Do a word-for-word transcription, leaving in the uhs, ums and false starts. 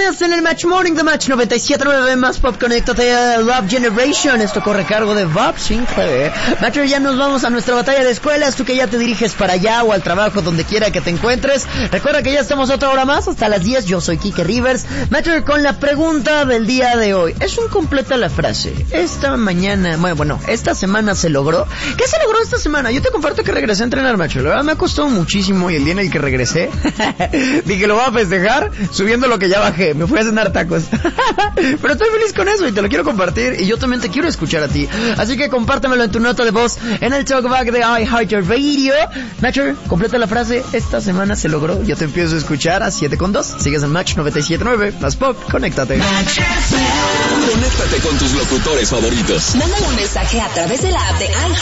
bienvenidos en el Match Morning de Match noventa y siete punto nueve más Pop. Conéctate a Love Generation. Esto corre a cargo de Bob Sinclair. Matcher, ya nos vamos a nuestra batalla de escuelas. Tú que ya te diriges para allá o al trabajo, donde quiera que te encuentres. Recuerda que ya estamos otra hora más, hasta las diez. Yo soy Kike Rivers. Matcher, con la pregunta del día de hoy. Es un completa la frase. Esta mañana, bueno, bueno, esta semana se logró. ¿Qué se logró esta semana? Yo te comparto que regresé a entrenar, Matcher. La verdad me ha costado muchísimo y el día en el que regresé dije, lo voy a festejar subiendo lo que ya bajé. Me fui a cenar tacos. Pero estoy feliz con eso y te lo quiero compartir. Y yo también te quiero escuchar a ti. Así que compártemelo en tu nota de voz en el talkback de iHeartRadio. Matcher, completa la frase. Esta semana se logró. Yo te empiezo a escuchar a siete con dos. Sigues en Match noventa y siete punto nueve. Más Pop, conéctate. Conéctate con tus locutores favoritos. Mándale un mensaje a través de la app de iHeartRadio.